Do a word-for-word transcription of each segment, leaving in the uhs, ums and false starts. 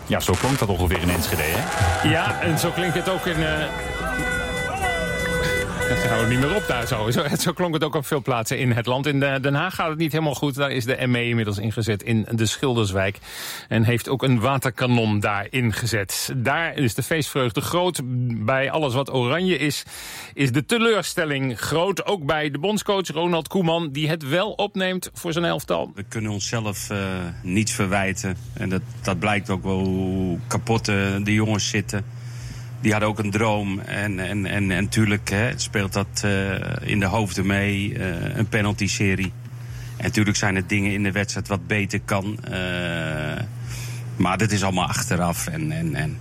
Ja, zo klonk dat ongeveer in Enschede, hè? Ja, en zo klinkt het ook in... Uh... Dat houdt niet meer op daar zo. zo. Zo klonk het ook op veel plaatsen in het land. In Den Haag gaat het niet helemaal goed. Daar is de M E inmiddels ingezet in de Schilderswijk. En heeft ook een waterkanon daar ingezet. Daar is de feestvreugde groot. Bij alles wat oranje is, is de teleurstelling groot. Ook bij de bondscoach Ronald Koeman, die het wel opneemt voor zijn elftal. We kunnen onszelf uh, niets verwijten. En dat, dat blijkt ook wel hoe kapot uh, de jongens zitten. Die hadden ook een droom. En, en, en, en natuurlijk hè, speelt dat uh, in de hoofden mee. Uh, een penalty-serie. En natuurlijk zijn er dingen in de wedstrijd wat beter kan. Uh, maar dit is allemaal achteraf. En, en, en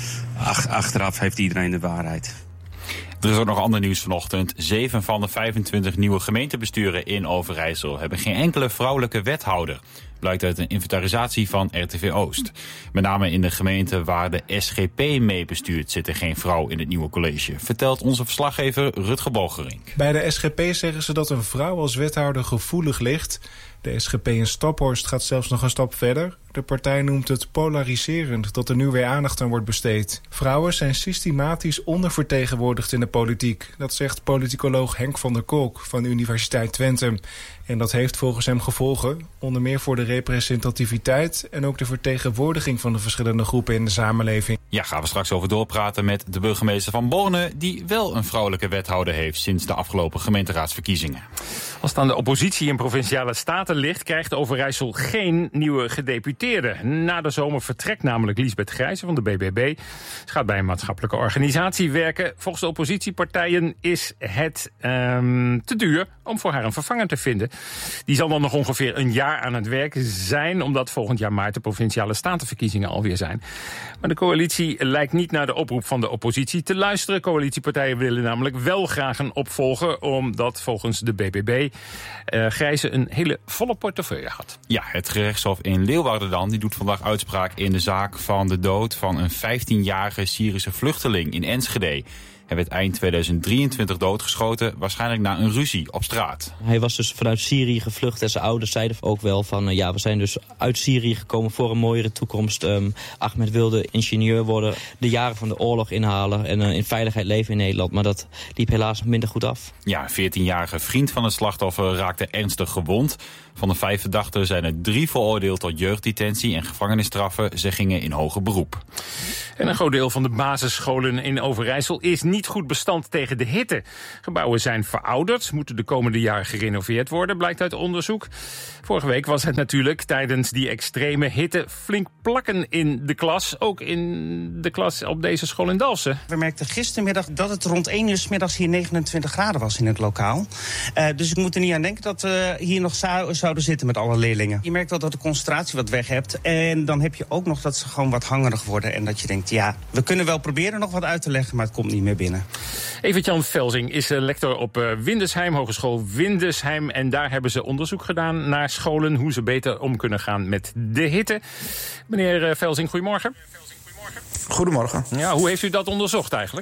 ach, achteraf heeft iedereen de waarheid. Er is ook nog ander nieuws vanochtend. Zeven van de vijfentwintig nieuwe gemeentebesturen in Overijssel hebben geen enkele vrouwelijke wethouder. Blijkt uit een inventarisatie van R T V Oost. Met name in de gemeenten waar de S G P mee bestuurt zit er geen vrouw in het nieuwe college. Vertelt onze verslaggever Rutger Bogerink. Bij de S G P zeggen ze dat een vrouw als wethouder gevoelig ligt. De S G P in Staphorst gaat zelfs nog een stap verder. De partij noemt het polariserend dat er nu weer aandacht aan wordt besteed. Vrouwen zijn systematisch ondervertegenwoordigd in de politiek. Dat zegt politicoloog Henk van der Kolk van de Universiteit Twente. En dat heeft volgens hem gevolgen, onder meer voor de representativiteit en ook de vertegenwoordiging van de verschillende groepen in de samenleving. Ja, gaan we straks over doorpraten met de burgemeester van Borne, die wel een vrouwelijke wethouder heeft sinds de afgelopen gemeenteraadsverkiezingen. Als het aan de oppositie in Provinciale Staten ligt, krijgt Overijssel geen nieuwe gedeputeerde. Na de zomer vertrekt namelijk Liesbeth Grijze van de B B B. Ze gaat bij een maatschappelijke organisatie werken. Volgens de oppositiepartijen is het um, te duur om voor haar een vervanger te vinden. Die zal dan nog ongeveer een jaar aan het werk zijn, omdat volgend jaar maart de Provinciale Statenverkiezingen alweer zijn. Maar de coalitie lijkt niet naar de oproep van de oppositie te luisteren. Coalitiepartijen willen namelijk wel graag een opvolger, omdat volgens de B B B uh, Grijze een hele volle portefeuille had. Ja, het gerechtshof in Leeuwarden dan, die doet vandaag uitspraak in de zaak van de dood van een vijftienjarige Syrische vluchteling in Enschede. Hij werd eind tweeduizend drieëntwintig doodgeschoten, waarschijnlijk na een ruzie op straat. Hij was dus vanuit Syrië gevlucht en zijn ouders zeiden ook wel van... Uh, ja, we zijn dus uit Syrië gekomen voor een mooiere toekomst. Um, Ahmed wilde ingenieur worden, de jaren van de oorlog inhalen... en uh, in veiligheid leven in Nederland, maar dat liep helaas minder goed af. Ja, een veertienjarige vriend van het slachtoffer raakte ernstig gewond. Van de vijf verdachten zijn er drie veroordeeld tot jeugddetentie en gevangenisstraffen. Ze gingen in hoger beroep. En een groot deel van de basisscholen in Overijssel is niet goed bestand tegen de hitte. Gebouwen zijn verouderd, moeten de komende jaren gerenoveerd worden, blijkt uit onderzoek. Vorige week was het natuurlijk tijdens die extreme hitte flink plakken in de klas. Ook in de klas op deze school in Dalfsen. We merkten gistermiddag dat het rond één uur 's middags hier negenentwintig graden was in het lokaal. Uh, dus ik moet er niet aan denken dat we hier nog zou, zouden zitten met alle leerlingen. Je merkt wel dat de concentratie wat weg hebt. En dan heb je ook nog dat ze gewoon wat hangerig worden. En dat je denkt, ja, we kunnen wel proberen nog wat uit te leggen, maar het komt niet meer binnen. Evert-Jan Velsing is lector op Windesheim, Hogeschool Windesheim. En daar hebben ze onderzoek gedaan naar scholen, hoe ze beter om kunnen gaan met de hitte. Meneer Velsing, goedemorgen. Goedemorgen. Ja, hoe heeft u dat onderzocht eigenlijk?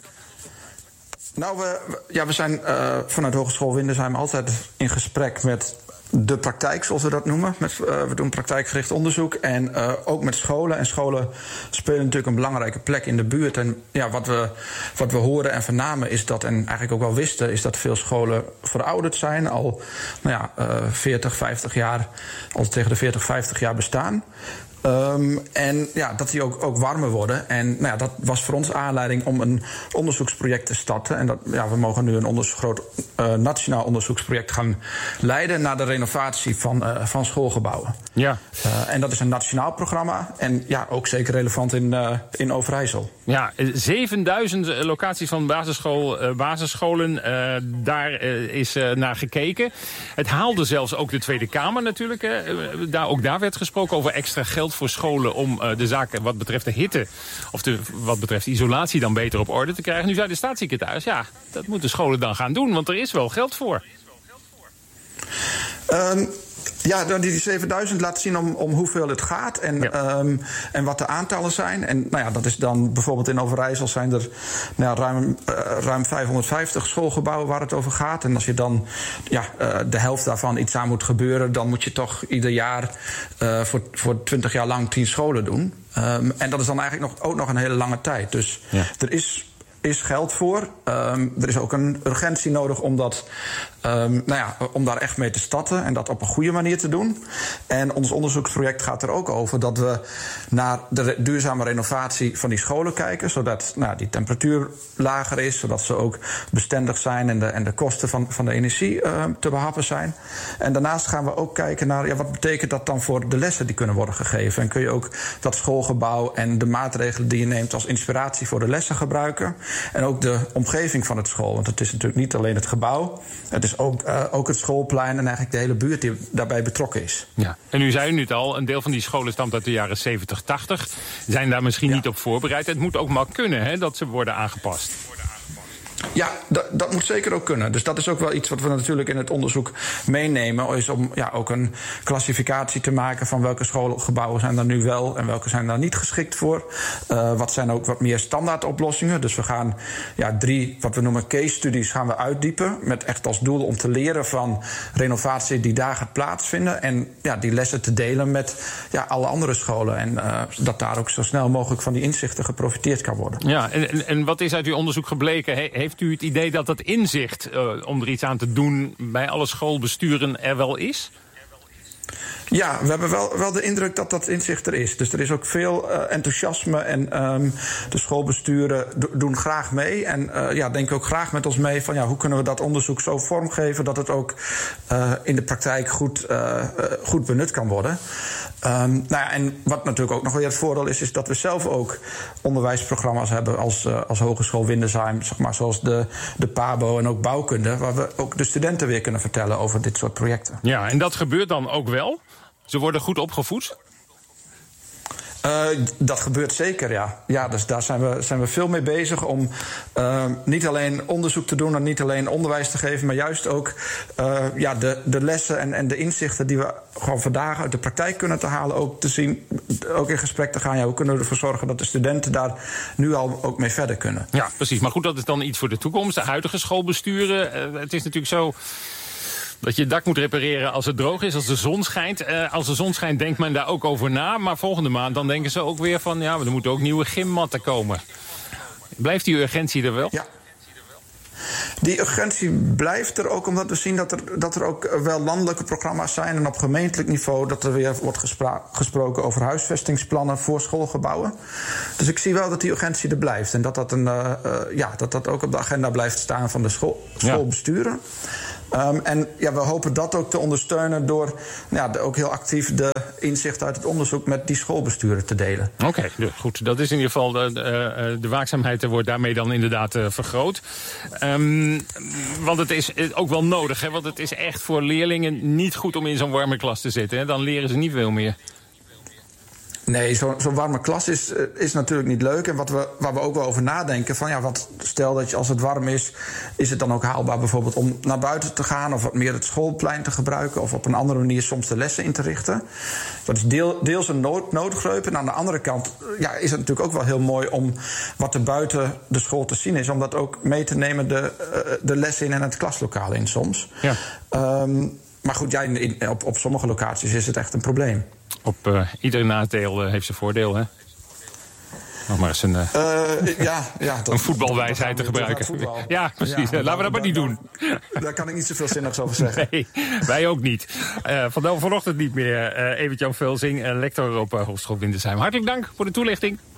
Nou, we, ja, we zijn uh, vanuit Hogeschool Windesheim altijd in gesprek met de praktijk, zoals we dat noemen. Met, uh, we doen praktijkgericht onderzoek en uh, ook met scholen. En scholen spelen natuurlijk een belangrijke plek in de buurt. En ja, wat we, wat we horen en vernamen is dat, en eigenlijk ook wel wisten, is dat veel scholen verouderd zijn. Al nou ja, uh, veertig, vijftig jaar, al tegen de veertig, vijftig jaar bestaan. Um, en ja, dat die ook, ook warmer worden. En nou ja, dat was voor ons aanleiding om een onderzoeksproject te starten. En dat, ja, we mogen nu een onderzoek, groot uh, nationaal onderzoeksproject gaan leiden naar de renovatie van, uh, van schoolgebouwen. Ja. Uh, en dat is een nationaal programma. En ja, ook zeker relevant in, uh, in Overijssel. Ja, zevenduizend locaties van basisschool, uh, basisscholen, uh, daar uh, is uh, naar gekeken. Het haalde zelfs ook de Tweede Kamer natuurlijk. Uh, daar, ook daar werd gesproken over extra geld voor scholen om uh, de zaken wat betreft de hitte, of de, wat betreft de isolatie dan beter op orde te krijgen. Nu zei de staatssecretaris, ja, dat moeten scholen dan gaan doen, want er is wel geld voor. Um, Ja, die zevenduizend laat zien om, om hoeveel het gaat en, ja. um, en wat de aantallen zijn. En nou ja, dat is dan bijvoorbeeld in Overijssel zijn er nou, ruim, uh, ruim vijfhonderdvijftig schoolgebouwen waar het over gaat. En als je dan ja, uh, de helft daarvan iets aan moet gebeuren, dan moet je toch ieder jaar uh, voor, voor twintig jaar lang tien scholen doen. Um, en dat is dan eigenlijk nog, ook nog een hele lange tijd. Dus ja. er is... is geld voor. Um, er is ook een urgentie nodig om, dat, um, nou ja, om daar echt mee te starten en dat op een goede manier te doen. En ons onderzoeksproject gaat er ook over dat we naar de duurzame renovatie van die scholen kijken, zodat nou, die temperatuur lager is, zodat ze ook bestendig zijn en de, en de kosten van, van de energie uh, te behappen zijn. En daarnaast gaan we ook kijken naar ja, wat betekent dat dan voor de lessen die kunnen worden gegeven. En kun je ook dat schoolgebouw en de maatregelen die je neemt als inspiratie voor de lessen gebruiken. En ook de omgeving van het school. Want het is natuurlijk niet alleen het gebouw. Het is ook, uh, ook het schoolplein en eigenlijk de hele buurt die daarbij betrokken is. Ja. En u zei nu het al, een deel van die scholen stamt uit de jaren zeventig, tachtig. Zijn daar misschien ja. niet op voorbereid. Het moet ook maar kunnen hè, dat ze worden aangepast. Ja, dat, dat moet zeker ook kunnen. Dus dat is ook wel iets wat we natuurlijk in het onderzoek meenemen. Is om ja, ook een klassificatie te maken van welke schoolgebouwen zijn er nu wel en welke zijn daar niet geschikt voor. Uh, wat zijn ook wat meer standaard oplossingen. Dus we gaan ja, drie, wat we noemen case studies, gaan we uitdiepen. Met echt als doel om te leren van renovatie die daar gaat plaatsvinden. En ja, die lessen te delen met ja, alle andere scholen. En uh, dat daar ook zo snel mogelijk van die inzichten geprofiteerd kan worden. Ja, en, en, en wat is uit uw onderzoek gebleken? He, heeft u het idee dat dat inzicht uh, om er iets aan te doen bij alle schoolbesturen er wel is? Ja, we hebben wel, wel de indruk dat dat inzicht er is. Dus er is ook veel uh, enthousiasme en um, de schoolbesturen do- doen graag mee. En uh, ja, denken ook graag met ons mee van ja, hoe kunnen we dat onderzoek zo vormgeven dat het ook uh, in de praktijk goed, uh, uh, goed benut kan worden. Um, nou ja, en wat natuurlijk ook nog weer het voordeel is, is dat we zelf ook onderwijsprogramma's hebben als, uh, als Hogeschool Windesheim, zeg maar, zoals de, de PABO en ook bouwkunde, waar we ook de studenten weer kunnen vertellen over dit soort projecten. Ja, en dat gebeurt dan ook wel? Ze worden goed opgevoed? Uh, dat gebeurt zeker, ja. Ja, dus daar zijn we, zijn we veel mee bezig om uh, niet alleen onderzoek te doen en niet alleen onderwijs te geven, maar juist ook uh, ja, de, de lessen en, en de inzichten die we gewoon vandaag uit de praktijk kunnen te halen, ook te zien, ook in gesprek te gaan. Ja, hoe kunnen we ervoor zorgen dat de studenten daar nu al ook mee verder kunnen? Ja, precies. Maar goed, dat is dan iets voor de toekomst. De huidige schoolbesturen, uh, het is natuurlijk zo dat je het dak moet repareren als het droog is, als de zon schijnt. Uh, als de zon schijnt denkt men daar ook over na. Maar volgende maand dan denken ze ook weer van, ja, er moeten ook nieuwe gymmatten komen. Blijft die urgentie er wel? Ja. Die urgentie blijft er ook omdat we zien dat er, dat er ook wel landelijke programma's zijn en op gemeentelijk niveau dat er weer wordt gespra- gesproken over huisvestingsplannen voor schoolgebouwen. Dus ik zie wel dat die urgentie er blijft en dat dat, een, uh, uh, ja, dat, dat ook op de agenda blijft staan van de school, schoolbesturen. Ja. Um, en ja, we hopen dat ook te ondersteunen door ja, de, ook heel actief de inzichten uit het onderzoek met die schoolbesturen te delen. Oké, okay, goed. Dat is in ieder geval de, de, de waakzaamheid wordt daarmee dan inderdaad uh, vergroot. Um, want het is ook wel nodig, hè? Want het is echt voor leerlingen niet goed om in zo'n warme klas te zitten. Hè? Dan leren ze niet veel meer. Nee, zo'n zo warme klas is, is natuurlijk niet leuk. En wat we, waar we ook wel over nadenken, van ja, wat, stel dat je als het warm is, is het dan ook haalbaar bijvoorbeeld om naar buiten te gaan of wat meer het schoolplein te gebruiken of op een andere manier soms de lessen in te richten. Dat is deel, deels een nood, noodgreep. En aan de andere kant ja, is het natuurlijk ook wel heel mooi om wat er buiten de school te zien is, om dat ook mee te nemen de, de lessen in en het klaslokaal in soms. Ja. Um, maar goed, ja, in, in, op, op sommige locaties is het echt een probleem. Op uh, iedere nadeel uh, heeft zijn voordeel, hè? Nog maar eens een, uh, uh, ja, ja, dat, een voetbalwijsheid te gebruiken. Ja, precies. Ja, Laten we dat maar niet doen. Daar, daar kan ik niet zoveel zinnigs over zeggen. Nee, wij ook niet. Uh, van, vanochtend niet meer. Uh, Evert-Jan Vulsing, uh, lector op uh, Hogeschool Windesheim. Hartelijk dank voor de toelichting.